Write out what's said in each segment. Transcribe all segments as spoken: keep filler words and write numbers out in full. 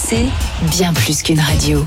C, bien plus qu'une radio.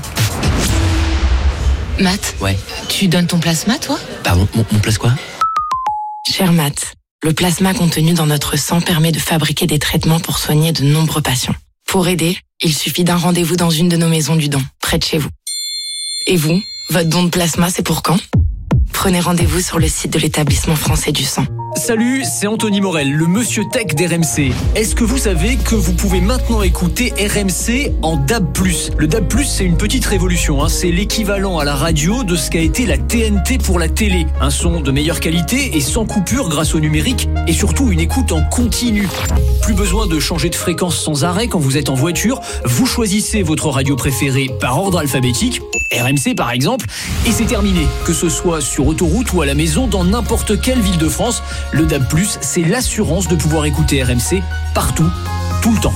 Matt, ouais. Tu donnes ton plasma, toi ? Pardon, mon, mon place quoi ? Cher Matt, le plasma contenu dans notre sang permet de fabriquer des traitements pour soigner de nombreux patients. Pour aider, il suffit d'un rendez-vous dans une de nos maisons du don, près de chez vous. Et vous, votre don de plasma, c'est pour quand ? Prenez rendez-vous sur le site de l'établissement français du sang. Salut, c'est Anthony Morel, le monsieur tech d'R M C. Est-ce que vous savez que vous pouvez maintenant écouter R M C en D A B plus ? Le D A B plus, c'est une petite révolution, hein. C'est l'équivalent à la radio de ce qu'a été la T N T pour la télé. Un son de meilleure qualité et sans coupure grâce au numérique et surtout une écoute en continu. Plus besoin de changer de fréquence sans arrêt quand vous êtes en voiture. Vous choisissez votre radio préférée par ordre alphabétique, R M C par exemple, et c'est terminé. Que ce soit sur autoroute ou à la maison, dans n'importe quelle ville de France, le D A B plus, c'est l'assurance de pouvoir écouter R M C partout, tout le temps.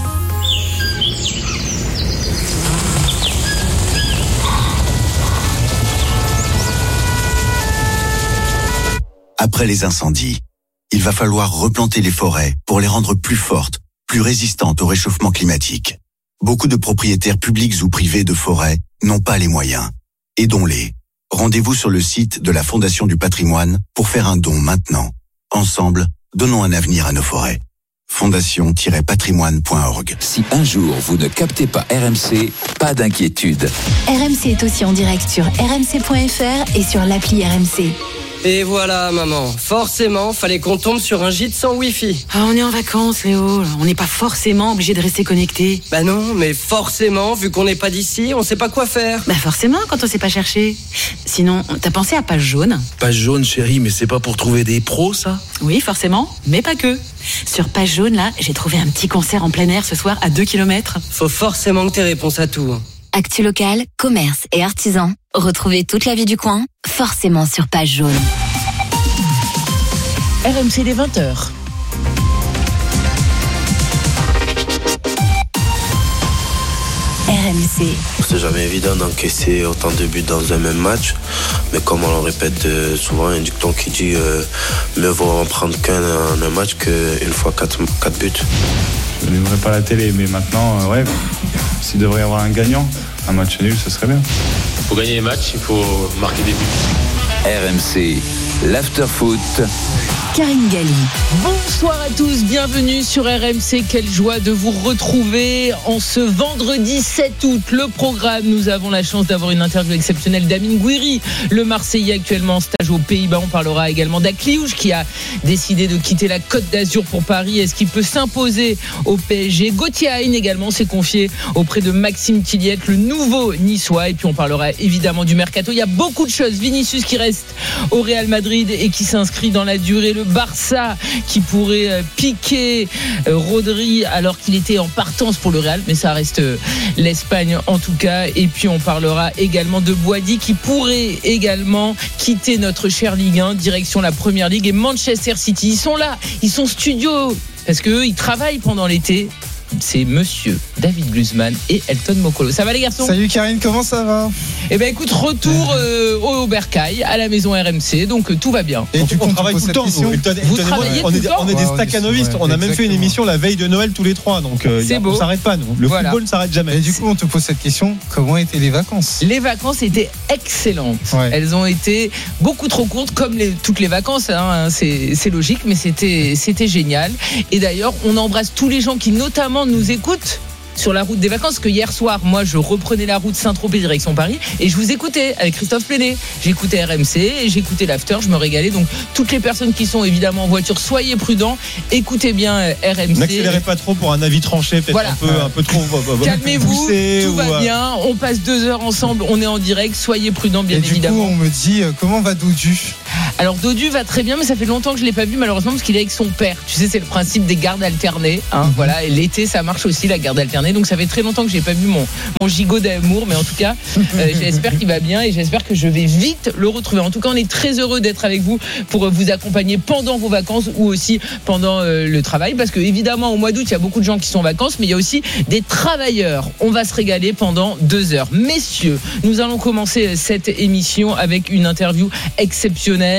Après les incendies, il va falloir replanter les forêts pour les rendre plus fortes, plus résistantes au réchauffement climatique. Beaucoup de propriétaires publics ou privés de forêts n'ont pas les moyens. Aidons-les. Rendez-vous sur le site de la Fondation du Patrimoine pour faire un don maintenant. Ensemble, donnons un avenir à nos forêts. fondation tiret patrimoine point org. Si un jour vous ne captez pas R M C, pas d'inquiétude. R M C est aussi en direct sur r m c point f r et sur l'appli R M C. Et voilà, maman. Forcément, fallait qu'on tombe sur un gîte sans Wi-Fi. Ah, on est en vacances, Léo. On n'est pas forcément obligé de rester connecté. Bah non, mais forcément, vu qu'on n'est pas d'ici, on sait pas quoi faire. Bah forcément, quand on sait pas chercher. Sinon, t'as pensé à Page Jaune ? Page Jaune, chérie, mais c'est pas pour trouver des pros, ça ? Oui, forcément, mais pas que. Sur Page Jaune, là, j'ai trouvé un petit concert en plein air ce soir à deux kilomètres. Faut forcément que t'aies réponse à tout. Actu local, commerce et artisans. Retrouvez toute la vie du coin, forcément sur Page Jaune. R M C des vingt heures. R M C. C'est jamais évident d'encaisser autant de buts dans un même match, mais comme on le répète souvent, il y a un dicton qui dit euh, mieux vaut en prendre qu'un en un match qu'une fois quatre, quatre buts. Je n'aimerais pas la télé, mais maintenant, euh, ouais, s'il devrait y avoir un gagnant, un match nul, ce serait bien. Pour gagner les matchs, il faut marquer des buts. R M C, l'after-foot. Karine Galli. Bonsoir à tous, bienvenue sur R M C. Quelle joie de vous retrouver en ce vendredi sept août. Le programme, nous avons la chance d'avoir une interview exceptionnelle d'Amine Gouiri, le Marseillais actuellement en stage aux Pays-Bas. On parlera également d'Akliouche qui a décidé de quitter la Côte d'Azur pour Paris. Est-ce qu'il peut s'imposer au P S G ? Gauthier Hain également s'est confié auprès de Maxime Tilliette, le nouveau Niçois. Et puis on parlera évidemment du mercato. Il y a beaucoup de choses. Vinicius qui reste au Real Madrid et qui s'inscrit dans la durée. Le Barça qui pourrait piquer Rodri alors qu'il était en partance pour le Real, mais ça reste l'Espagne en tout cas. Et puis on parlera également de Boadi qui pourrait également quitter notre chère Ligue un, direction la Première Ligue et Manchester City. Ils sont là, ils sont studio parce qu'eux ils travaillent pendant l'été. C'est monsieur David Glusman et Elton Mokolo. Ça va les garçons ? Salut Karine, comment ça va ? Eh ben écoute, retour euh, au Bercail, à la maison R M C, donc euh, tout va bien. Et on, tu on travaille tout le temps. Vous, vous travaillez on tout est, le temps. on est des ouais, staccanovistes. On, on a même exactement. fait une émission la veille de Noël tous les trois. Donc euh, c'est y a, beau. on s'arrête pas nous. Le voilà. football ne s'arrête jamais. Et du coup, on te pose cette question, comment étaient les vacances ? Les vacances étaient excellentes. Ouais. Elles ont été beaucoup trop courtes, comme les, toutes les vacances. Hein, c'est, c'est logique, mais c'était, c'était génial. Et d'ailleurs, on embrasse tous les gens qui notamment nous écoutent sur la route des vacances, parce que hier soir, moi, je reprenais la route Saint-Tropez direction Paris et je vous écoutais avec Christophe Plenet. J'écoutais R M C et j'écoutais l'after, je me régalais. Donc, toutes les personnes qui sont évidemment en voiture, soyez prudents, écoutez bien R M C. N'accélérez pas trop pour un avis tranché, peut-être voilà. un peu, un peu trop. Calmez-vous, poussé, tout ou... va bien. On passe deux heures ensemble, on est en direct, soyez prudents, bien et évidemment. Du coup, on me dit, euh, comment va Dodu ? Alors Dodu va très bien, mais ça fait longtemps que je l'ai pas vu malheureusement parce qu'il est avec son père. Tu sais, c'est le principe des gardes alternées. Hein, mm-hmm. Voilà, et l'été ça marche aussi la garde alternée. Donc ça fait très longtemps que j'ai pas vu mon mon gigot d'amour, mais en tout cas, euh, j'espère qu'il va bien et j'espère que je vais vite le retrouver. En tout cas, on est très heureux d'être avec vous pour vous accompagner pendant vos vacances ou aussi pendant euh, le travail, parce que évidemment au mois d'août il y a beaucoup de gens qui sont en vacances, mais il y a aussi des travailleurs. On va se régaler pendant deux heures. Messieurs, nous allons commencer cette émission avec une interview exceptionnelle.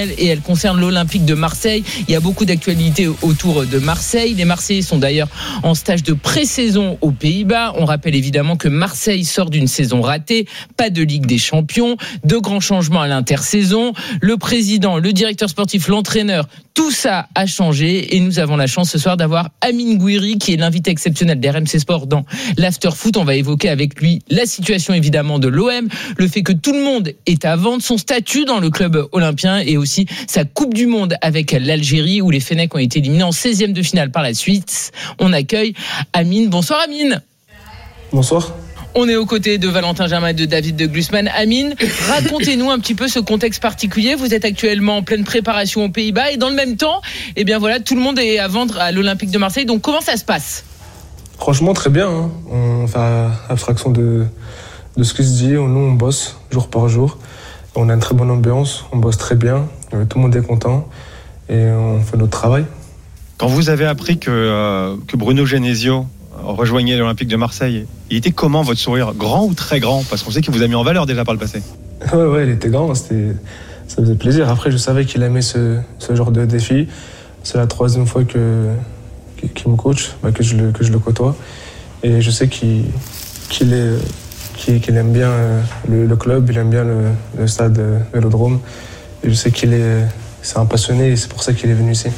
internationale et elle concerne l'Olympique de Marseille. Il y a beaucoup d'actualités autour de Marseille. Les Marseillais sont d'ailleurs en stage de pré-saison aux Pays-Bas. On rappelle évidemment que Marseille sort d'une saison ratée, pas de Ligue des Champions, de grands changements à l'intersaison. Le président, le directeur sportif, l'entraîneur, tout ça a changé et nous avons la chance ce soir d'avoir Amine Gouiri qui est l'invité exceptionnel d'R M C Sport dans l'After Foot. On va évoquer avec lui la situation évidemment de l'O M, le fait que tout le monde est à vendre, son statut dans le club olympien et aussi sa Coupe du Monde avec l'Algérie où les Fennecs ont été éliminés en seizième de finale par la suite. On accueille Amine. Bonsoir Amine. Bonsoir. On est aux côtés de Valentin Germain et de David de Glusman. Amine, racontez-nous un petit peu ce contexte particulier. Vous êtes actuellement en pleine préparation aux Pays-Bas et dans le même temps, eh bien voilà, tout le monde est à vendre à l'Olympique de Marseille. Donc comment ça se passe ? Franchement, très bien. Hein. On fait abstraction de, de ce qui se dit. Nous, on bosse jour par jour. On a une très bonne ambiance. On bosse très bien. Tout le monde est content et on fait notre travail. Quand vous avez appris que, euh, que Bruno Genesio rejoignait l'Olympique de Marseille, il était comment votre sourire ? Grand ou très grand ? Parce qu'on sait qu'il vous a mis en valeur déjà par le passé. Ouais, ouais, il était grand, c'était, ça faisait plaisir. Après, je savais qu'il aimait ce, ce genre de défi. C'est la troisième fois que, qu'il me coach, bah, que, je le, que je le côtoie. Et je sais qu'il, qu'il, est, qu'il, qu'il aime bien le, le club, il aime bien le, le stade Vélodrome. Et je sais qu'il est, c'est un passionné et c'est pour ça qu'il est venu ici.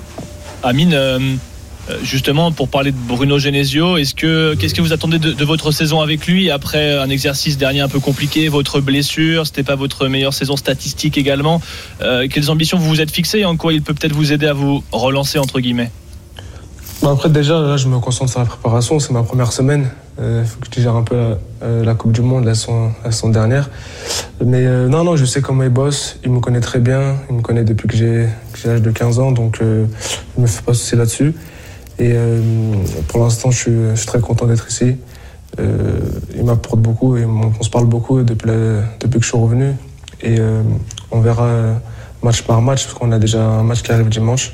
Amine, euh, justement, pour parler de Bruno Genesio, est-ce que, qu'est-ce que vous attendez de, de votre saison avec lui après un exercice dernier un peu compliqué, votre blessure, c'était pas votre meilleure saison statistique également. Euh, quelles ambitions vous vous êtes fixées et en quoi il peut peut-être vous aider à vous relancer entre guillemets ? Bah après déjà, là, je me concentre sur la préparation, c'est ma première semaine. Il euh, faut que je gère un peu la, euh, la Coupe du Monde, la saison, la saison dernière. Mais euh, non, non, je sais comment il bosse, il me connaît très bien, il me connaît depuis que j'ai, que j'ai l'âge de quinze ans, donc euh, je me fais pas soucier là-dessus. Et euh, pour l'instant, je suis, je suis très content d'être ici. Euh, il m'apporte beaucoup et on se parle beaucoup depuis, la, depuis que je suis revenu. Et euh, on verra match par match, parce qu'on a déjà un match qui arrive dimanche.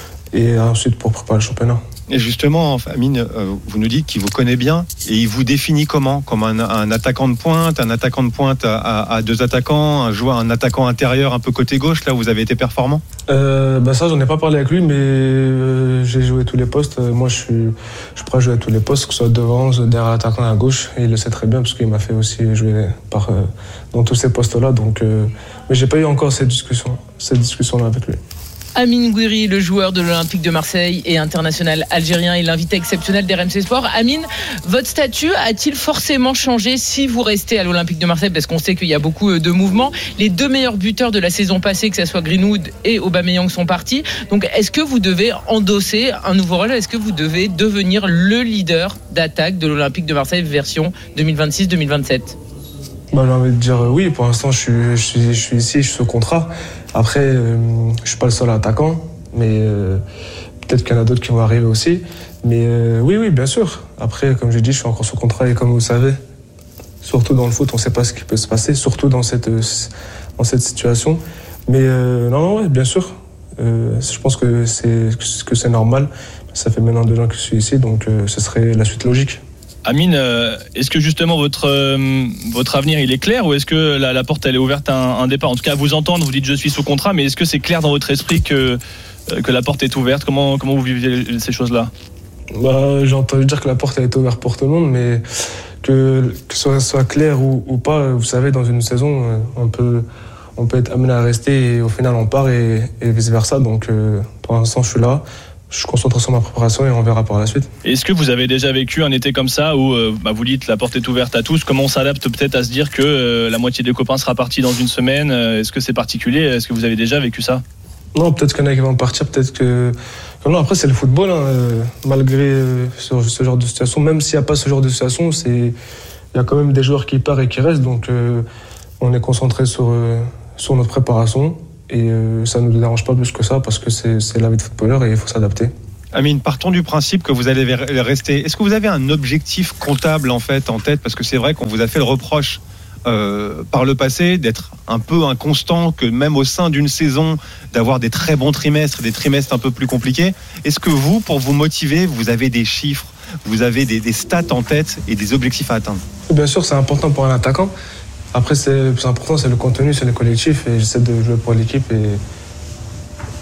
Et ensuite pour préparer le championnat. Et justement, Amine, euh, vous nous dites qu'il vous connaît bien et il vous définit comment ? Comme un, un attaquant de pointe, un attaquant de pointe à, à, à deux attaquants, un joueur, un attaquant intérieur un peu côté gauche, là où vous avez été performant ? euh, bah Ça, j'en ai pas parlé avec lui, mais euh, j'ai joué tous les postes. Moi, je suis, je suis prêt à jouer à tous les postes, que ce soit devant, derrière l'attaquant à gauche. Et il le sait très bien, parce qu'il m'a fait aussi jouer par, euh, dans tous ces postes-là. Donc, euh, mais j'ai pas eu encore cette discussion, cette discussion-là avec lui. Amine Gouiri, le joueur de l'Olympique de Marseille et international algérien et l'invité exceptionnel d'R M C Sport. Amine, votre statut a-t-il forcément changé si vous restez à l'Olympique de Marseille ? Parce qu'on sait qu'il y a beaucoup de mouvements. Les deux meilleurs buteurs de la saison passée, que ce soit Greenwood et Aubameyang, sont partis. Donc est-ce que vous devez endosser un nouveau rôle ? Est-ce que vous devez devenir le leader d'attaque de l'Olympique de Marseille version deux mille vingt-six deux mille vingt-sept ? Bah, j'ai envie de dire oui, pour l'instant je suis, je suis, je suis ici, je suis sous contrat. Après, euh, je ne suis pas le seul attaquant, mais euh, peut-être qu'il y en a d'autres qui vont arriver aussi. Mais euh, oui, oui, bien sûr. Après, comme j'ai dit, je suis encore sous contrat et comme vous le savez, surtout dans le foot, on ne sait pas ce qui peut se passer, surtout dans cette, dans cette situation. Mais euh, non, non, ouais, bien sûr. Euh, je pense que c'est, que c'est normal. Ça fait maintenant deux ans que je suis ici, donc euh, ce serait la suite logique. Amine, est-ce que justement votre, euh, votre avenir il est clair ou est-ce que la, la porte elle est ouverte à un, un départ ? En tout cas, à vous entendre, vous dites je suis sous contrat, mais est-ce que c'est clair dans votre esprit que, euh, que la porte est ouverte ? Comment, comment vous vivez ces choses-là ? Bah, j'ai entendu dire que la porte elle est ouverte pour tout le monde, mais que, que ce soit, soit clair ou, ou pas, vous savez, dans une saison, on peut, on peut être amené à rester et au final on part et, et vice-versa. Donc euh, pour l'instant, je suis là. Je suis concentré sur ma préparation et on verra par la suite. Est-ce que vous avez déjà vécu un été comme ça où euh, bah vous dites la porte est ouverte à tous ? Comment on s'adapte peut-être à se dire que euh, la moitié des copains sera partie dans une semaine ? Est-ce que c'est particulier ? Est-ce que vous avez déjà vécu ça ? Non, peut-être qu'il y en a qui vont partir, peut-être que... Non, après c'est le football, hein, euh, malgré euh, ce, ce genre de situation. Même s'il n'y a pas ce genre de situation, c'est... il y a quand même des joueurs qui partent et qui restent. Donc euh, on est concentré sur, euh, sur notre préparation. Et euh, ça ne nous dérange pas plus que ça parce que c'est, c'est la vie de footballeur et il faut s'adapter. Amine, partons du principe que vous allez rester. Est-ce que vous avez un objectif comptable en fait en tête ? Parce que c'est vrai qu'on vous a fait le reproche euh, par le passé d'être un peu inconstant, que même au sein d'une saison, d'avoir des très bons trimestres, des trimestres un peu plus compliqués. Est-ce que vous, pour vous motiver, vous avez des chiffres, vous avez des, des stats en tête et des objectifs à atteindre ? Bien sûr, c'est important pour un attaquant. Après, c'est, le plus important, c'est le contenu, c'est le collectif. Et j'essaie de jouer pour l'équipe et,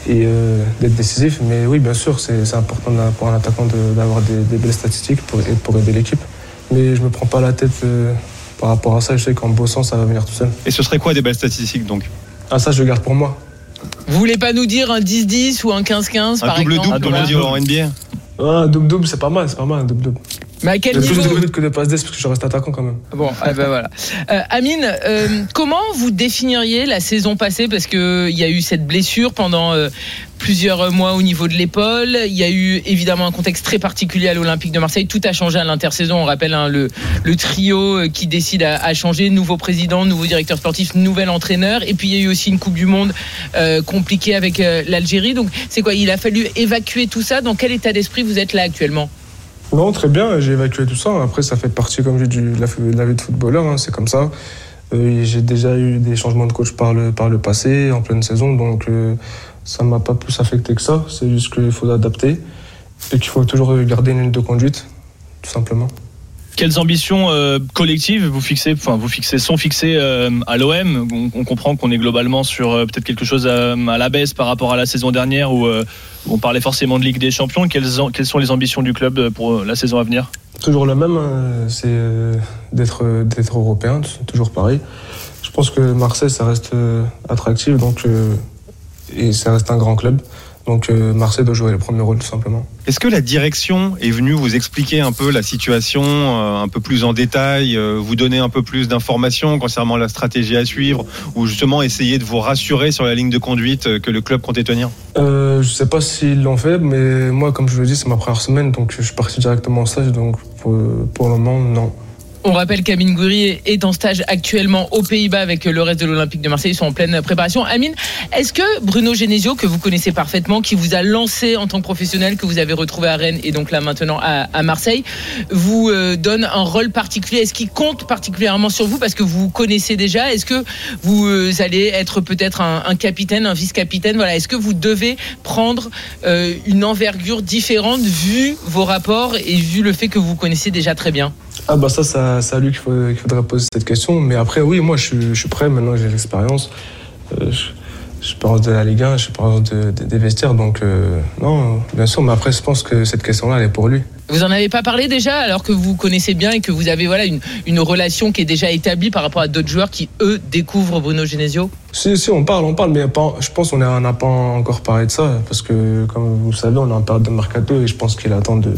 et euh, d'être décisif. Mais oui, bien sûr, c'est, c'est important pour un attaquant de, d'avoir des, des belles statistiques pour, pour aider l'équipe. Mais je ne me prends pas la tête euh, par rapport à ça. Je sais qu'en bossant, ça va venir tout seul. Et ce serait quoi des belles statistiques donc ? Ah, ça, je le garde pour moi. Vous voulez pas nous dire un dix dix ou un quinze quinze un par double exemple? double, comme on dit en N B A. Ah, un double-double, c'est pas mal, c'est pas mal, un double-double. Mais à quel il y a niveau? plus de buts que de passes D parce que je reste attaquant quand même. Bon, ah ben voilà. Euh, Amine, euh, comment vous définiriez la saison passée? Parce qu'il y a eu cette blessure pendant euh, plusieurs mois au niveau de l'épaule. Il y a eu évidemment un contexte très particulier à l'Olympique de Marseille. Tout a changé à l'intersaison. On rappelle hein, le, le trio qui décide à, à changer. Nouveau président, nouveau directeur sportif, nouvel entraîneur. Et puis il y a eu aussi une Coupe du Monde euh, compliquée avec euh, l'Algérie. Donc c'est quoi? Il a fallu évacuer tout ça. Dans quel état d'esprit vous êtes là actuellement? Non, très bien, j'ai évacué tout ça. Après, ça fait partie, comme j'ai dit, de la, de la vie de footballeur, hein, c'est comme ça. Euh, j'ai déjà eu des changements de coach par le, par le passé, en pleine saison, donc euh, ça ne m'a pas plus affecté que ça. C'est juste qu'il faut adapter et qu'il faut toujours garder une ligne de conduite, tout simplement. Quelles ambitions euh, collectives vous fixez, enfin vous fixez, sont fixées euh, à l'O M? on, on comprend qu'on est globalement sur euh, peut-être quelque chose à, à la baisse par rapport à la saison dernière où, euh, où on parlait forcément de Ligue des Champions. Quelles, en, quelles sont les ambitions du club pour la saison à venir? Toujours le même, hein, c'est euh, d'être, d'être européen, c'est toujours pareil. Je pense que Marseille, ça reste euh, attractif donc, euh, et ça reste un grand club. Donc euh, Marseille doit jouer le premier rôle tout simplement. Est-ce que la direction est venue vous expliquer un peu la situation, euh, un peu plus en détail, euh, vous donner un peu plus d'informations concernant la stratégie à suivre, ou justement essayer de vous rassurer sur la ligne de conduite euh, que le club comptait tenir? euh, Je ne sais pas s'ils l'ont fait, mais moi, comme je vous l'ai dit, c'est ma première semaine, donc je suis parti directement en stage, donc pour, pour le moment, non. On rappelle qu'Amine Gouiri est en stage actuellement aux Pays-Bas avec le reste de l'Olympique de Marseille. Ils sont en pleine préparation. Amine, est-ce que Bruno Genesio, que vous connaissez parfaitement, qui vous a lancé en tant que professionnel, que vous avez retrouvé à Rennes et donc là maintenant à, à Marseille, vous euh, donne un rôle particulier? Est-ce qu'il compte particulièrement sur vous parce que vous connaissez déjà? Est-ce que vous euh, allez être peut-être un, un capitaine, un vice-capitaine? Voilà. Est-ce que vous devez prendre euh, une envergure différente vu vos rapports et vu le fait que vous connaissez déjà très bien? Ah bah ça, ça c'est à lui qu'il, faut, qu'il faudrait poser cette question. Mais après, oui, moi, je, je suis prêt. Maintenant, j'ai l'expérience. Euh, je, je suis parent de la Ligue un, je suis parent de, de, des vestiaires. Donc, euh, non, bien sûr. Mais après, je pense que cette question-là, elle est pour lui. Vous en avez pas parlé déjà, alors que vous connaissez bien et que vous avez voilà, une, une relation qui est déjà établie par rapport à d'autres joueurs qui, eux, découvrent Bruno Genesio? Si, si, on parle, on parle. Mais pas, je pense qu'on n'a pas encore parlé de ça. Parce que, comme vous le savez, on est en période de mercato et je pense qu'il attend de...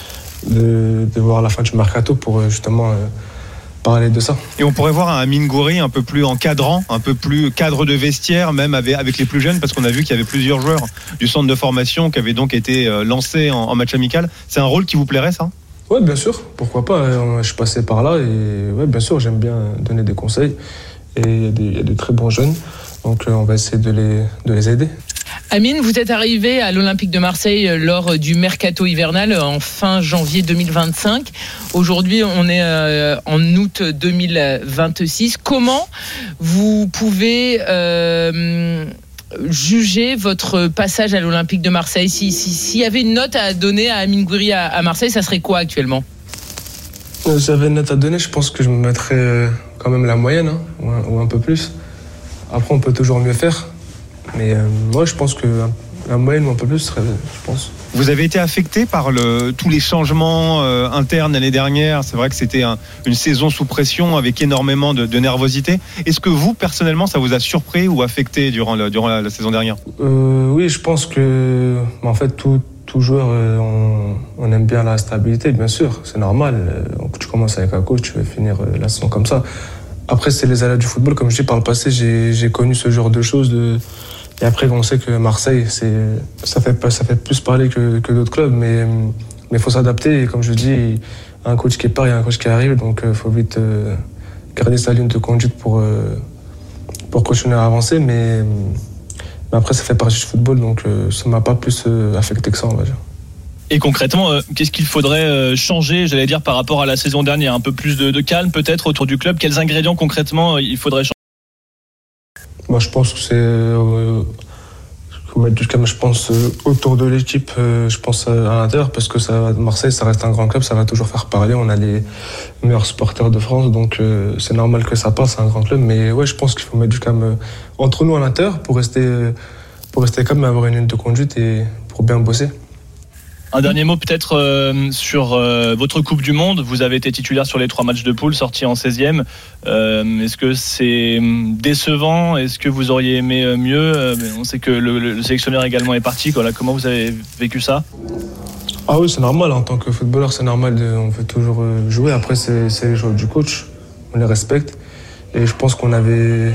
De, de voir la fin du mercato pour justement euh, parler de ça. Et on pourrait voir un Amine Gouiri un peu plus encadrant, un peu plus cadre de vestiaire, même avec, avec les plus jeunes, parce qu'on a vu qu'il y avait plusieurs joueurs du centre de formation qui avaient donc été lancés en, en match amical. C'est un rôle qui vous plairait, ça? Oui, bien sûr, pourquoi pas. Je suis passé par là et ouais, bien sûr, j'aime bien donner des conseils. Et il y a des, il y a des très bons jeunes, donc on va essayer de les, de les aider. Amine, vous êtes arrivé à l'Olympique de Marseille lors du mercato hivernal en fin janvier deux mille vingt-cinq. Aujourd'hui, on est en août deux mille vingt-six. Comment vous pouvez euh, juger votre passage à l'Olympique de Marseille? Si, si, s'il y avait une note à donner à Amine Gouiri à, à Marseille, ça serait quoi actuellement? Si j'avais une note à donner, je pense que je me mettrais quand même la moyenne, hein, ou, un, ou un peu plus. Après, on peut toujours mieux faire. Mais euh, moi, je pense que la moyenne ou un peu plus serait, je pense. Vous avez été affecté par le, tous les changements euh, internes l'année dernière. C'est vrai que c'était un, une saison sous pression avec énormément de, de nervosité. Est-ce que vous, personnellement, ça vous a surpris ou affecté durant, le, durant la, la saison dernière? euh, Oui, je pense que, en fait, tout, tout joueur, euh, on, on aime bien la stabilité, bien sûr. C'est normal. Euh, tu commences avec un coach, tu vas finir euh, la saison comme ça. Après, c'est les aléas du football. Comme je dis, par le passé, j'ai, j'ai connu ce genre de choses. De... Et après, on sait que Marseille, c'est... Ça, fait, ça fait plus parler que, que d'autres clubs. Mais il faut s'adapter. Et comme je dis, un coach qui part, il y a un coach qui arrive. Donc, il faut vite euh, garder sa ligne de conduite pour, euh, pour continuer à avancer. Mais, mais après, ça fait partie du football. Donc, euh, ça ne m'a pas plus euh, affecté que ça, on va dire. Et concrètement, euh, qu'est-ce qu'il faudrait euh, changer, j'allais dire, par rapport à la saison dernière? Un peu plus de, de calme peut-être autour du club? Quels ingrédients concrètement euh, il faudrait changer? Moi, je pense que c'est... Euh, faut mettre du calme, je pense, euh, autour de l'équipe, euh, je pense à l'intérieur, parce que ça, Marseille, ça reste un grand club, ça va toujours faire parler. On a les meilleurs supporters de France, donc euh, c'est normal que ça passe, c'est un grand club. Mais ouais, je pense qu'il faut mettre du calme euh, entre nous à l'intérieur pour rester... Euh, pour rester calme, avoir une ligne de conduite et pour bien bosser. Un dernier mot peut-être euh, sur euh, votre Coupe du Monde. Vous avez été titulaire sur les trois matchs de poule, sorti en seizième. Euh, est-ce que c'est décevant ? Est-ce que vous auriez aimé mieux ? euh, On sait que le, le sélectionneur également est parti. Quoi, là, comment vous avez vécu ça ? Ah oui, c'est normal. En tant que footballeur, c'est normal. De, on veut toujours jouer. Après, c'est, c'est les choix du coach. On les respecte. Et je pense qu'on avait...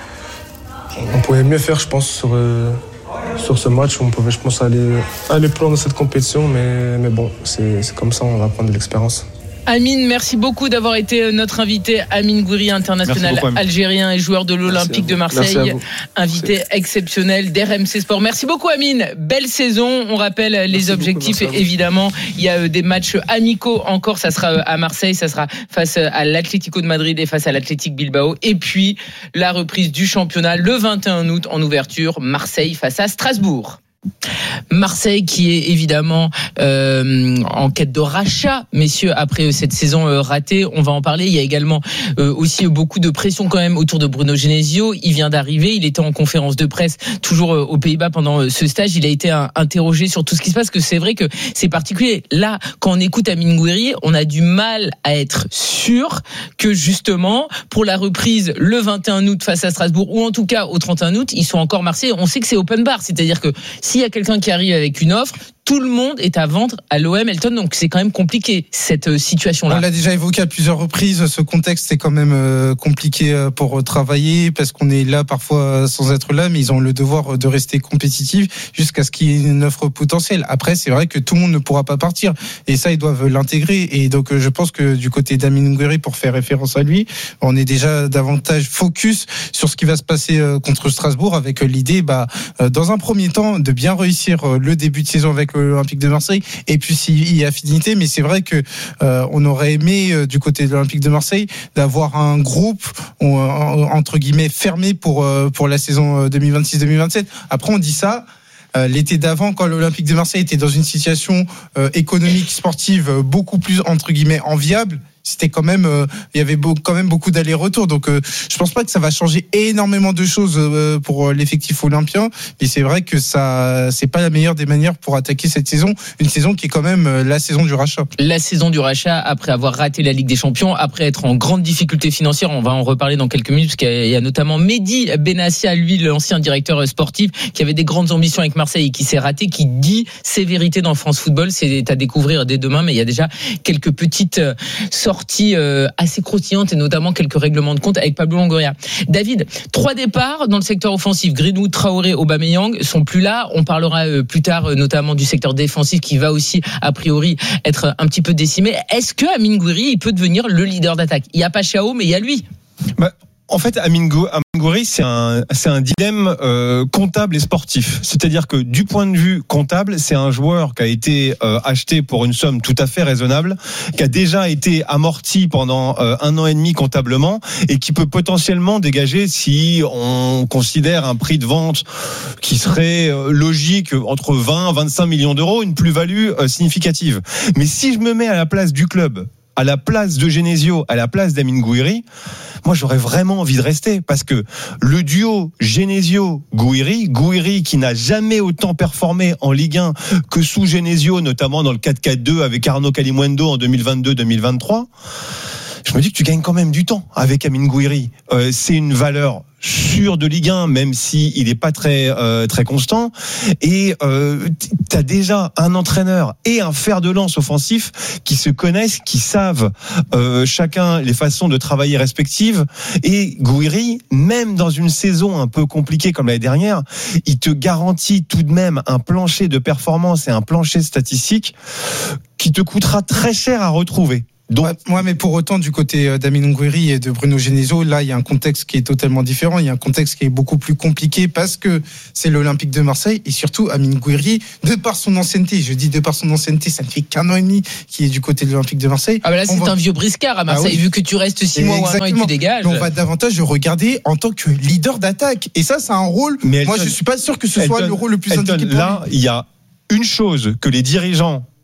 On pouvait mieux faire, je pense, sur... Euh, sur ce match, on pouvait, je pense, aller, aller plus loin dans cette compétition, mais, mais bon, c'est, c'est comme ça, on va prendre de l'expérience. Amine, merci beaucoup d'avoir été notre invité. Amine Gouiri, international beaucoup, algérien et joueur de l'Olympique de Marseille, invité merci. Exceptionnel d'R M C Sport. Merci beaucoup Amine, belle saison. On rappelle les merci objectifs, beaucoup, évidemment. Il y a des matchs amicaux encore, ça sera à Marseille, ça sera face à l'Atlético de Madrid et face à l'Athletic Bilbao. Et puis la reprise du championnat le vingt et un août en ouverture, Marseille face à Strasbourg. Marseille qui est évidemment euh, en quête de rachat, messieurs, après cette saison euh, ratée, on va en parler. Il y a également euh, aussi beaucoup de pression quand même autour de Bruno Genesio. Il vient d'arriver, il était en conférence de presse toujours euh, aux Pays-Bas pendant euh, ce stage. Il a été euh, interrogé sur tout ce qui se passe, que c'est vrai que c'est particulier. Là, quand on écoute Amine Gouiri, on a du mal à être sûr que justement pour la reprise le vingt et un août face à Strasbourg, ou en tout cas au trente et un août, ils sont encore Marseille. On sait que c'est open bar, c'est-à-dire que s'il y a quelqu'un qui arrive avec une offre, tout le monde est à vendre à l'O M Elton, donc c'est quand même compliqué cette situation-là. On l'a déjà évoqué à plusieurs reprises, ce contexte est quand même compliqué pour travailler parce qu'on est là parfois sans être là, mais ils ont le devoir de rester compétitifs jusqu'à ce qu'il y ait une offre potentielle. Après, c'est vrai que tout le monde ne pourra pas partir et ça, ils doivent l'intégrer. Et donc, je pense que du côté d'Amine Gouiri, pour faire référence à lui, on est déjà davantage focus sur ce qui va se passer contre Strasbourg avec l'idée, bah, dans un premier temps, de bien réussir le début de saison avec l'Olympique de Marseille et puis s'il y a affinité, mais c'est vrai que euh, on aurait aimé euh, du côté de l'Olympique de Marseille d'avoir un groupe euh, entre guillemets fermé pour euh, pour la saison deux mille vingt-six deux mille vingt-sept. Après on dit ça Euh, l'été d'avant, quand l'Olympique de Marseille était dans une situation euh, économique, sportive euh, beaucoup plus entre guillemets enviable, c'était quand même, euh, il y avait beau, quand même beaucoup d'allers-retours. Donc, euh, je pense pas que ça va changer énormément de choses euh, pour l'effectif olympien. Mais c'est vrai que ça, c'est pas la meilleure des manières pour attaquer cette saison. Une saison qui est quand même euh, la saison du rachat. La saison du rachat après avoir raté la Ligue des Champions, après être en grande difficulté financière. On va en reparler dans quelques minutes parce qu'il y a notamment Mehdi Benassia, lui, l'ancien directeur sportif, qui avait des grandes ambitions avec Marseille et qui s'est raté, qui dit ses vérités dans France Football. C'est à découvrir dès demain, mais il y a déjà quelques petites sorties sorties euh, assez croustillantes et notamment quelques règlements de compte avec Pablo Longoria. David, trois départs dans le secteur offensif. Greenwood, Traoré, Aubameyang sont plus là. On parlera euh, plus tard euh, notamment du secteur défensif qui va aussi a priori être un petit peu décimé. Est-ce que Amine Gouiri il peut devenir le leader d'attaque? Il y a pas Chao, mais il y a lui. Bah. En fait, Amine Gouiri, c'est un, c'est un dilemme euh, comptable et sportif. C'est-à-dire que du point de vue comptable, c'est un joueur qui a été euh, acheté pour une somme tout à fait raisonnable, qui a déjà été amorti pendant euh, un an et demi comptablement et qui peut potentiellement dégager, si on considère un prix de vente qui serait euh, logique, entre vingt et vingt-cinq millions d'euros, une plus-value euh, significative. Mais si je me mets à la place du club, à la place de Genesio, à la place d'Amine Gouiri, moi j'aurais vraiment envie de rester parce que le duo Genesio-Gouiri, Gouiri qui n'a jamais autant performé en Ligue un que sous Genesio, notamment dans le quatre quatre deux avec Arnaud Kalimuendo en deux mille vingt-deux deux mille vingt-trois, je me dis que tu gagnes quand même du temps avec Amine Gouiri. Euh, c'est une valeur sûre de Ligue un, même si il est pas très euh, très constant. Et euh, t'as déjà un entraîneur et un fer de lance offensif qui se connaissent, qui savent euh, chacun les façons de travailler respectives. Et Gouiri, même dans une saison un peu compliquée comme l'année dernière, il te garantit tout de même un plancher de performance et un plancher statistique qui te coûtera très cher à retrouver. Donc, moi, mais pour autant, du côté d'Amine Gouiri et de Bruno Genesio, là, il y a un contexte qui est totalement différent. Il y a un contexte qui est beaucoup plus compliqué parce que c'est l'Olympique de Marseille et surtout Amine Gouiri, de par son ancienneté. Je dis de par son ancienneté, ça ne fait qu'un an et demi qu'il est du côté de l'Olympique de Marseille. Ah, bah là, c'est va... un vieux briscard à Marseille. Ah oui. Vu que tu restes six mois ou un an et que tu dégages. On va davantage le regarder en tant que leader d'attaque. Et ça, c'est un rôle. Mais moi, Elton, je suis pas sûr que ce soit Elton, le rôle le plus Elton, indiqué pour là, lui. Il y a une chose que les dirigeants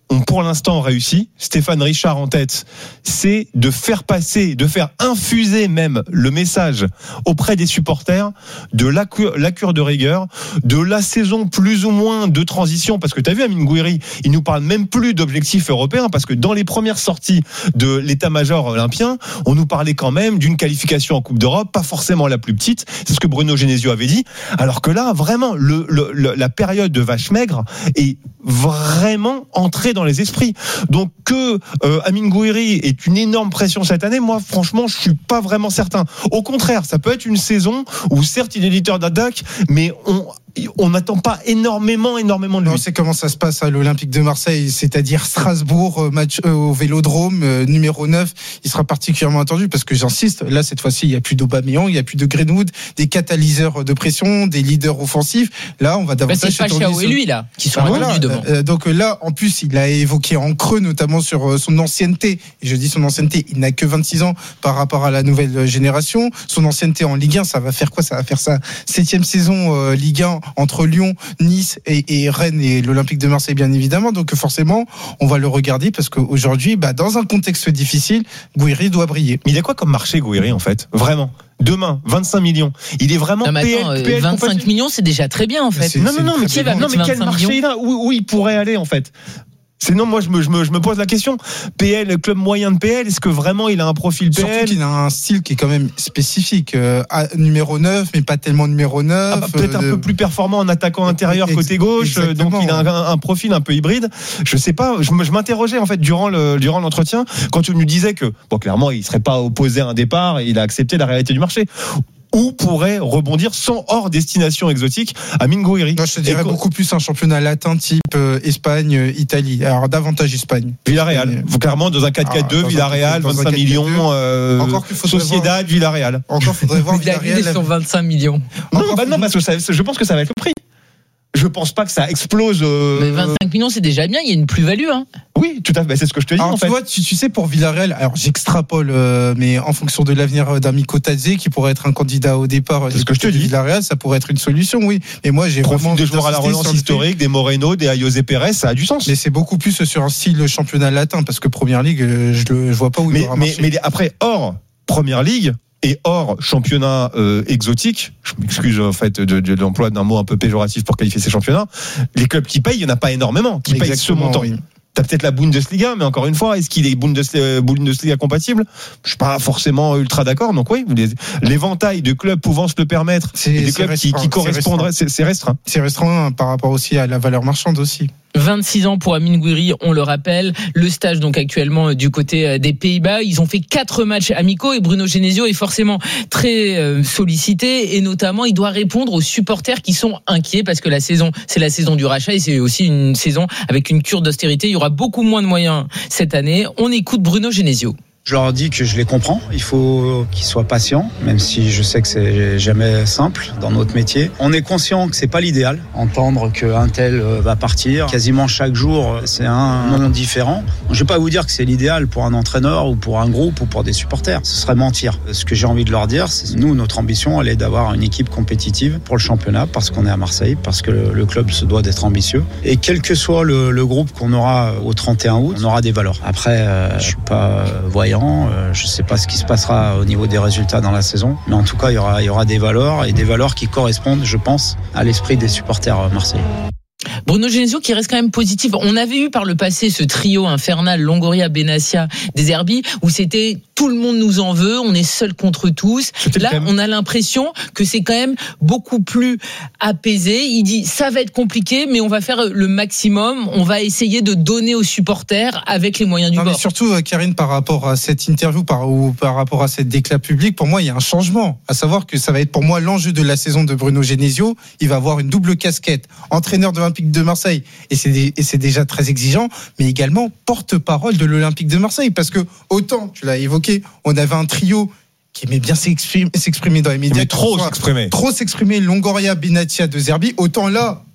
ont pour l'instant réussi, Stéphane Richard en tête, c'est de faire passer, de faire infuser même le message auprès des supporters de la cure, la cure de rigueur, de la saison plus ou moins de transition, parce que tu as vu Amine Gouiri, il nous parle même plus d'objectifs européens, parce que dans les premières sorties de l'état-major olympien, on nous parlait quand même d'une qualification en Coupe d'Europe, pas forcément la plus petite, c'est ce que Bruno Genesio avait dit, alors que là, vraiment, le, le, le, la période de vache maigre est vraiment entrée dans les esprits. Donc que euh, Amine Gouiri est une énorme pression cette année, moi franchement je suis pas vraiment certain. Au contraire, ça peut être une saison où certes il est leader d'attaque, mais on on n'attend pas énormément, énormément de lui. On sait comment ça se passe à l'Olympique de Marseille, c'est-à-dire Strasbourg, match euh, au Vélodrome, euh, numéro neuf. Il sera particulièrement attendu parce que j'insiste, là cette fois-ci il n'y a plus d'Aubameyang, il n'y a plus de Greenwood, des catalyseurs de pression, des leaders offensifs. Là on va davantage. Bah, c'est Falcao et lui là qui sont ah, voilà. devant. Euh, donc là en plus il a évoqué en creux notamment sur euh, son ancienneté. Et je dis son ancienneté, il n'a que vingt-six ans par rapport à la nouvelle génération. Son ancienneté en Ligue un, ça va faire quoi? Ça va faire sa septième saison euh, Ligue un entre Lyon, Nice et, et Rennes et l'Olympique de Marseille bien évidemment. Donc forcément, on va le regarder parce qu'aujourd'hui, bah, dans un contexte difficile, Gouiri doit briller. Mais il a quoi comme marché Gouiri en fait? Vraiment? Demain, vingt-cinq millions. Il est vraiment non, mais attends, P L, P L vingt-cinq compagnie. Millions, c'est déjà très bien en fait. C'est, non, non, non, mais, qui va non, mais quel marché il a? Où, où il pourrait aller en fait? Sinon, moi, je me, je me, je me pose la question. P L, club moyen de P L, est-ce que vraiment il a un profil P L? Surtout qu'il a un style qui est quand même spécifique. Euh, numéro neuf, mais pas tellement numéro neuf. Ah bah, peut-être euh, un peu plus performant en attaquant intérieur côté gauche. Exactement. Donc il a un, un profil un peu hybride. Je sais pas. Je, je m'interrogeais en fait durant le, durant l'entretien quand tu nous disais que, bon, clairement, il serait pas opposé à un départ. Il a accepté la réalité du marché. Où pourrait rebondir sans hors destination exotique Amine Gouiri? Moi, je te dirais beaucoup plus un championnat latin type euh, Espagne, euh, Italie. Alors davantage Espagne. Villarreal. Vous clairement dans un quatre quatre deux, ah, Villarreal, vingt-cinq millions. Euh, Sociedad, voir... Villarreal. Encore faudrait voir Villarreal sur vingt-cinq millions. Non, bah non, parce que ça, je pense que ça va être le prix. Je pense pas que ça explose. Euh... Mais vingt-cinq millions, c'est déjà bien. Il y a une plus-value, hein. Oui, tout à fait. C'est ce que je te dis. Alors, en tu fait. vois, tu, tu sais, pour Villarreal, alors j'extrapole, euh, mais en fonction de l'avenir d'Amico Tadze, qui pourrait être un candidat au départ. C'est ce que je te dis. Villarreal, ça pourrait être une solution, oui. Et moi, j'ai profil vraiment des joueurs à la relance historique, des Moreno, des Ayose Pérez, ça a du sens. Mais c'est beaucoup plus sur un style championnat latin, parce que Première Ligue, je le, je vois pas où mais, il aura mais, marché. Mais après, hors Première Ligue. Et hors championnat euh, exotique, je m'excuse en fait de, de, de l'emploi d'un mot un peu péjoratif pour qualifier ces championnats, les clubs qui payent, il n'y en a pas énormément, qui Exactement, payent ce montant. Oui. T'as peut-être la Bundesliga, mais encore une fois, est-ce qu'il est Bundesliga, Bundesliga compatible? Je suis pas forcément ultra d'accord. Donc oui, les, l'éventail de clubs pouvant se le permettre, c'est, et des clubs qui, qui correspondraient, c'est, c'est restreint. C'est restreint par rapport aussi à la valeur marchande aussi. vingt-six ans pour Amine Gouiri, on le rappelle. Le stage donc actuellement du côté des Pays-Bas. Ils ont fait quatre matchs amicaux et Bruno Genesio est forcément très sollicité et notamment il doit répondre aux supporters qui sont inquiets parce que la saison, c'est la saison du rachat et c'est aussi une saison avec une cure d'austérité. Il y aura beaucoup moins de moyens cette année. On écoute Bruno Genesio. Je leur dis que je les comprends, il faut qu'ils soient patients, même si je sais que c'est jamais simple dans notre métier. On est conscient que c'est pas l'idéal, entendre qu'un tel va partir. Quasiment chaque jour, c'est un monde différent. Je vais pas vous dire que c'est l'idéal pour un entraîneur ou pour un groupe ou pour des supporters. Ce serait mentir. Ce que j'ai envie de leur dire, c'est nous, notre ambition, elle est d'avoir une équipe compétitive pour le championnat, parce qu'on est à Marseille, parce que le, le club se doit d'être ambitieux. Et quel que soit le, le groupe qu'on aura au trente et un août, on aura des valeurs. Après, euh, je suis pas voyant. Je ne sais pas ce qui se passera au niveau des résultats dans la saison, mais en tout cas, il y aura, il y aura des valeurs et des valeurs qui correspondent, je pense, à l'esprit des supporters marseillais. Bruno Genesio qui reste quand même positif. On avait eu par le passé ce trio infernal Longoria, Benassia, De Zerbi où c'était tout le monde nous en veut, on est seul contre tous. C'était Là, on a l'impression que c'est quand même beaucoup plus apaisé. Il dit ça va être compliqué, mais on va faire le maximum. On va essayer de donner aux supporters avec les moyens du non, bord. Mais surtout, Karine, par rapport à cette interview, par, ou par rapport à cette déclat public, pour moi, il y a un changement. À savoir que ça va être pour moi l'enjeu de la saison de Bruno Genesio. Il va avoir une double casquette, entraîneur de l'Olympique de Marseille, et c'est, des, et c'est déjà très exigeant, mais également porte-parole de l'Olympique de Marseille, parce que autant, tu l'as évoqué, on avait un trio qui aimait bien s'exprimer, s'exprimer dans les médias. Mais trop s'exprimer. Trop s'exprimer, Longoria, Benassia, De Zerbi. Autant là,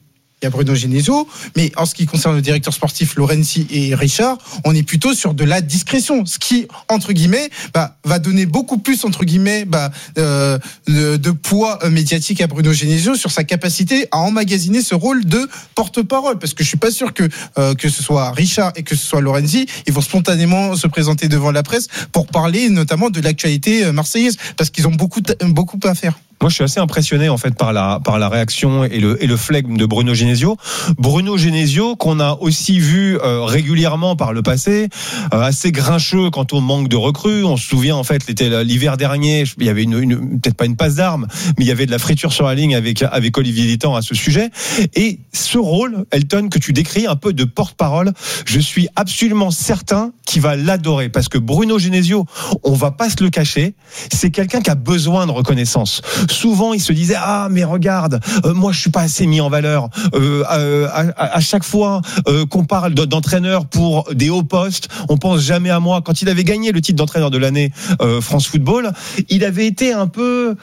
il y a Bruno Genesio, mais en ce qui concerne le directeur sportif Lorenzi et Richard, on est plutôt sur de la discrétion, ce qui, entre guillemets, bah, va donner beaucoup plus, entre guillemets, bah, euh, de, de poids médiatique à Bruno Genesio sur sa capacité à emmagasiner ce rôle de porte-parole, parce que je suis pas sûr que euh, que ce soit Richard et que ce soit Lorenzi, ils vont spontanément se présenter devant la presse pour parler notamment de l'actualité marseillaise, parce qu'ils ont beaucoup beaucoup à faire. Moi, je suis assez impressionné en fait par la par la réaction et le et le flegme de Bruno Genesio. Bruno Genesio qu'on a aussi vu euh, régulièrement par le passé, euh, assez grincheux quant au manque de recrues. On se souvient en fait l'été, l'hiver dernier, il y avait une, une peut-être pas une passe d'armes, mais il y avait de la friture sur la ligne avec avec Olivier Létang à ce sujet. Et ce rôle, Elton, que tu décris, un peu de porte-parole, je suis absolument certain qu'il va l'adorer, parce que Bruno Genesio, on va pas se le cacher, c'est quelqu'un qui a besoin de reconnaissance. Souvent, il se disait ah mais regarde, euh, moi je suis pas assez mis en valeur. Euh, euh, à, à chaque fois euh, qu'on parle d'entraîneur pour des hauts postes, on pense jamais à moi. Quand il avait gagné le titre d'entraîneur de l'année euh, France Football, il avait été un peu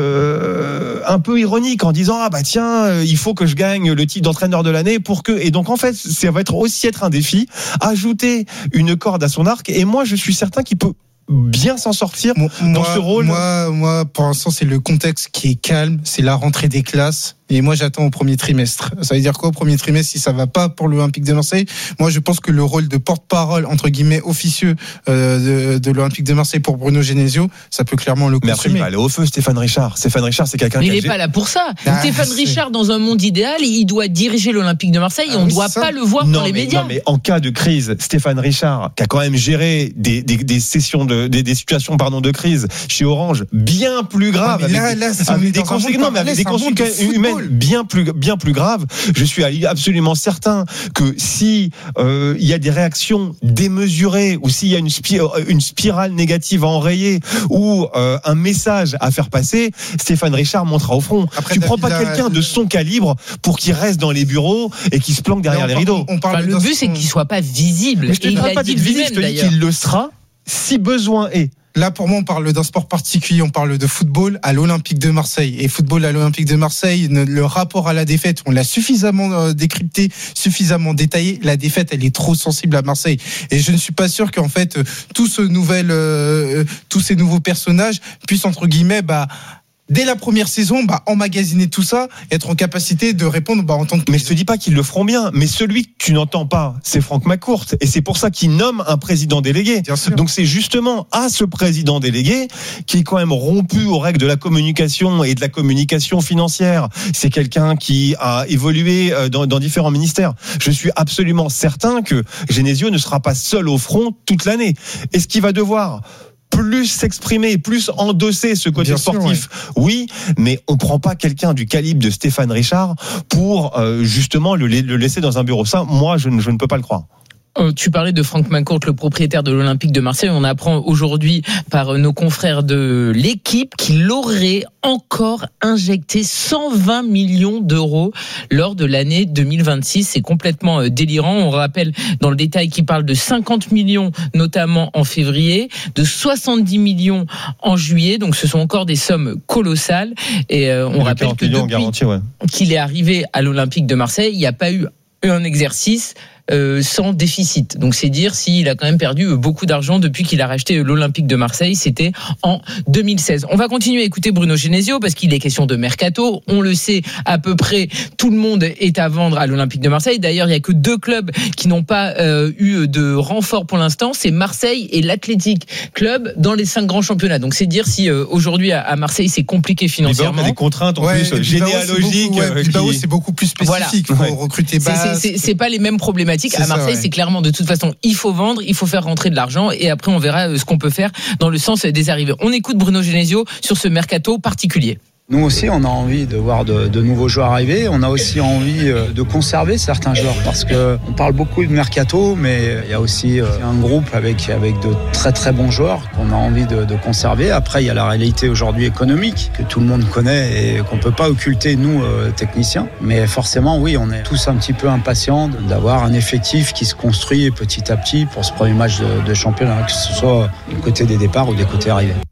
euh, un peu ironique en disant ah bah tiens, il faut que je gagne le titre d'entraîneur de l'année pour que. Et donc en fait, ça va être aussi être un défi, ajouter une corde à son arc. Et moi, je suis certain qu'il peut bien s'en sortir moi, dans ce rôle. Moi, moi, pour l'instant, c'est le contexte qui est calme, c'est la rentrée des classes. Et moi, j'attends au premier trimestre. Ça veut dire quoi au premier trimestre si ça va pas pour l'Olympique de Marseille? Moi, je pense que le rôle de porte-parole, entre guillemets, officieux euh, de, de l'Olympique de Marseille pour Bruno Genesio, ça peut clairement le consumer. Mais après, il va aller au feu, Stéphane Richard. Stéphane Richard, c'est quelqu'un mais qui il n'est pas là pour ça. Ah, Stéphane c'est... Richard, dans un monde idéal, il doit diriger l'Olympique de Marseille et ah, on ne doit ça. pas le voir non, dans les mais, médias. Non, mais en cas de crise, Stéphane Richard, qui a quand même géré des, des, des sessions de, des, des situations, pardon, de crise chez Orange, bien plus graves. Ah, mais là, avec, là, c'est avec des conséquences, non, mais avec des conséquences humaines bien plus bien plus grave. Je suis absolument certain que si euh, il y a des réactions démesurées ou s'il y a une, spir- une spirale négative à enrayer ou euh, un message à faire passer, Stéphane Richard montera au front. Après, tu ne prends pas quelqu'un de son calibre pour qu'il reste dans les bureaux et qu'il se planque derrière les rideaux. On parle enfin, le but, c'est qu'il ne soit pas visible. Mais je te et parle il pas d'être visible, je te dis qu'il le sera si besoin est. Là, pour moi, on parle d'un sport particulier, on parle de football à l'Olympique de Marseille. Et football à l'Olympique de Marseille, le rapport à la défaite, on l'a suffisamment décrypté, suffisamment détaillé. La défaite, elle est trop sensible à Marseille. Et je ne suis pas sûr qu'en fait, tout ce nouvel, euh, tous ces nouveaux personnages puissent, entre guillemets, bah, dès la première saison, bah, emmagasiner tout ça, être en capacité de répondre bah, en tant que... Mais je te dis pas qu'ils le feront bien, mais celui que tu n'entends pas, c'est Franck McCourt. Et c'est pour ça qu'il nomme un président délégué. Donc c'est justement à ce président délégué, qui est quand même rompu aux règles de la communication et de la communication financière. C'est quelqu'un qui a évolué dans, dans différents ministères. Je suis absolument certain que Genesio ne sera pas seul au front toute l'année. Est-ce qu'il va devoir plus s'exprimer, plus endosser ce côté Bien sportif, sûr, ouais. oui, mais on prend pas quelqu'un du calibre de Stéphane Richard pour euh, justement le, le laisser dans un bureau. Ça, moi, je ne, je ne peux pas le croire. Tu parlais de Franck McCourt, le propriétaire de l'Olympique de Marseille. On apprend aujourd'hui par nos confrères de l'équipe qu'il aurait encore injecté cent vingt millions d'euros lors de l'année deux mille vingt-six. C'est complètement délirant. On rappelle dans le détail qu'il parle de cinquante millions, notamment en février, de soixante-dix millions en juillet. Donc ce sont encore des sommes colossales. Et euh, on rappelle que depuis garantie, ouais. qu'il est arrivé à l'Olympique de Marseille, il n'y a pas eu un exercice Euh, sans déficit. Donc c'est dire s'il a quand même perdu beaucoup d'argent depuis qu'il a racheté l'Olympique de Marseille. C'était en deux mille seize. On va continuer à écouter Bruno Genesio parce qu'il est question de mercato. On le sait, à peu près tout le monde est à vendre à l'Olympique de Marseille. D'ailleurs, il n'y a que deux clubs qui n'ont pas euh, eu de renfort pour l'instant. C'est Marseille et l'Athletic Club dans les cinq grands championnats. Donc c'est dire si euh, aujourd'hui à, à Marseille c'est compliqué financièrement. Il y a des contraintes en ouais, plus généalogiques. C'est beaucoup, ouais, Bilbao, qui... c'est beaucoup plus spécifique. Il voilà. faut ouais. recruter bas. C'est, c'est, c'est, c'est pas les mêmes problématiques. C'est à Marseille, ça, ouais. c'est clairement de toute façon, il faut vendre, il faut faire rentrer de l'argent et après on verra ce qu'on peut faire dans le sens des arrivées. On écoute Bruno Genesio sur ce mercato particulier. Nous aussi, on a envie de voir de, de nouveaux joueurs arriver. On a aussi envie de conserver certains joueurs parce que on parle beaucoup de mercato, mais il y a aussi un groupe avec avec de très très bons joueurs qu'on a envie de, de conserver. Après, il y a la réalité aujourd'hui économique que tout le monde connaît et qu'on peut pas occulter nous euh, techniciens. Mais forcément, oui, on est tous un petit peu impatients d'avoir un effectif qui se construit petit à petit pour ce premier match de, de championnat, que ce soit du côté des départs ou des côtés arrivés.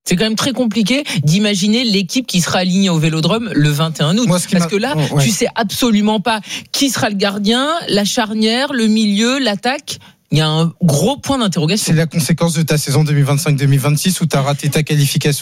C'est quand même très compliqué d'imaginer l'équipe qui sera alignée au Vélodrome le vingt et un août. Moi, ce qui Parce m'a- que là, oh, ouais. tu sais absolument pas qui sera le gardien, la charnière, le milieu, l'attaque. Il y a un gros point d'interrogation. C'est la conséquence de ta saison deux mille vingt-cinq deux mille vingt-six où tu as raté ta qualification